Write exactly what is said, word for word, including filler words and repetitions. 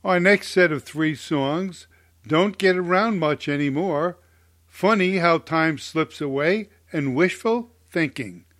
Our next set of three songs don't get around much anymore. Funny how time slips away and wishful thinking.